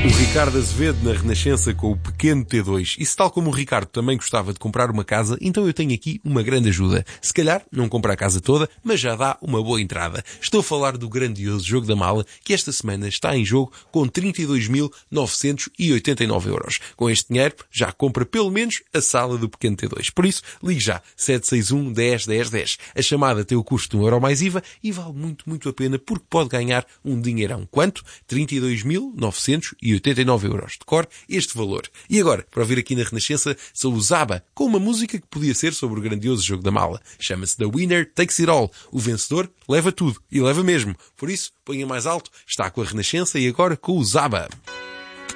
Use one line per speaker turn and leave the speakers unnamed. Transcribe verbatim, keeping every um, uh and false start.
O Ricardo Azevedo na Renascença com o pequeno T dois. E se tal como o Ricardo também gostava de comprar uma casa, então eu tenho aqui uma grande ajuda. Se calhar não compra a casa toda, mas já dá uma boa entrada. Estou a falar do grandioso Jogo da Mala, que esta semana está em jogo com trinta e dois mil novecentos e oitenta e nove euros. Com este dinheiro já compra pelo menos a sala do pequeno T dois. Por isso, ligue já sete seis um, dez, dez, dez. A chamada tem o custo de um euro mais I V A e vale muito, muito a pena porque pode ganhar um dinheirão. Quanto? trinta e dois mil novecentos e oitenta e nove euros. De cor, este valor. E agora, para ouvir aqui na Renascença, sou o Zaba, com uma música que podia ser sobre o grandioso Jogo da Mala. Chama-se The Winner Takes It All. O vencedor leva tudo. E leva mesmo. Por isso, ponha mais alto. Está com a Renascença e agora com o Zaba.